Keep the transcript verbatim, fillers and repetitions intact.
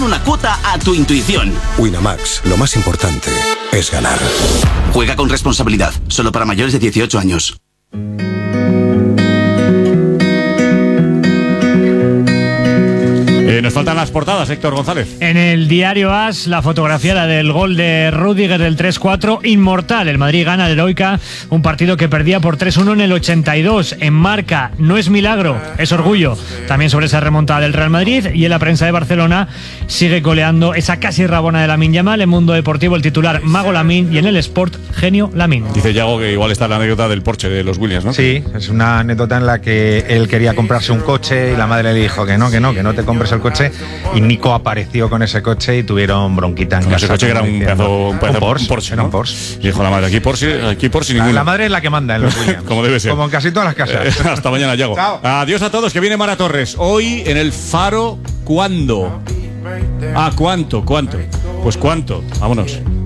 una cuota a tu intuición. Winamax, lo más importante es ganar. Juega con responsabilidad, solo para mayores de dieciocho años. Eh, nos faltan las portadas, Héctor González. En el diario AS, la fotografía la del gol de Rüdiger del tres cuatro, inmortal. El Madrid gana al Heroica, un partido que perdía por tres uno en el ochenta y dos. En Marca, no es milagro, es orgullo. También sobre esa remontada del Real Madrid. Y en la prensa de Barcelona sigue coleando esa casi rabona de Lamine Yamal. En Mundo Deportivo, el titular Mago Lamine, y en el Sport, genio Lamine. Dice Yago que igual está la anécdota del Porsche de los Williams, ¿no? Sí, es una anécdota en la que él quería comprarse un coche y la madre le dijo que no, que no, que no te compres el coche, y Nico apareció con ese coche y tuvieron bronquita en Con casa. ese coche que era un pedazo, un pedazo un Porsche, un Porsche, era ¿no? un Porsche. Y dijo la madre, aquí Porsche, aquí Porsche La, ninguno. la madre es la que manda en los Williams. Como debe ser. Como en casi todas las casas. Eh, hasta mañana, Yago. Chao. Adiós a todos, que viene Mara Torres. Hoy en el Faro, ¿cuándo? Ah, ¿cuánto? ¿Cuánto? Pues cuánto. Vámonos.